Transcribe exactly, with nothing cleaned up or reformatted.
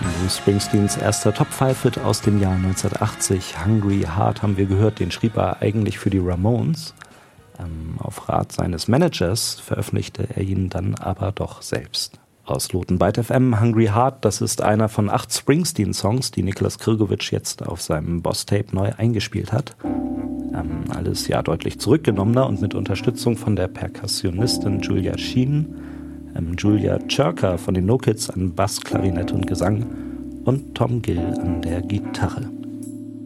Bruce Springsteens erster Top fünf Hit aus dem Jahr neunzehnhundertachtzig, Hungry Heart, haben wir gehört, den schrieb er eigentlich für die Ramones. Ähm, auf Rat seines Managers veröffentlichte er ihn dann aber doch selbst. Aus Lotenbyte F M, Hungry Heart, das ist einer von acht Springsteen-Songs, die Niklas Krgovich jetzt auf seinem Boss-Tape neu eingespielt hat. Ähm, alles ja deutlich zurückgenommener und mit Unterstützung von der Perkussionistin Julia Sheen, ähm, Julia Czerka von den No Kids an Bass, Klarinette und Gesang und Tom Gill an der Gitarre.